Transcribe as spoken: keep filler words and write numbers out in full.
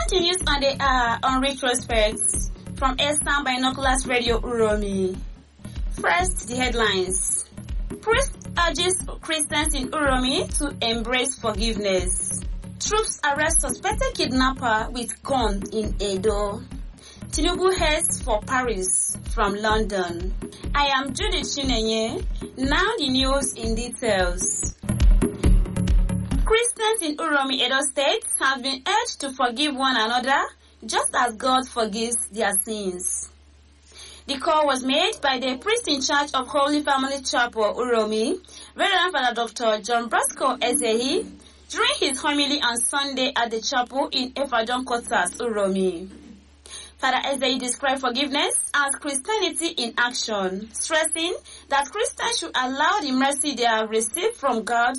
Continues on the uh, on retrospects from Eastern Binoculars Radio Uromi. First, the headlines. Priest urges Christians in Uromi to embrace forgiveness. Troops arrest suspected kidnapper with gun in Edo. Tinubu heads for Paris from London. I am Judith Chinenye. Now the news in details. Christians in Uromi, Edo State have been urged to forgive one another just as God forgives their sins. The call was made by the priest in charge of Holy Family Chapel, Uromi, Reverend Father Doctor John Bosco Ezehi, during his homily on Sunday at the chapel in Efadon Quarters, Uromi. Father Ezehi described forgiveness as Christianity in action, stressing that Christians should allow the mercy they have received from God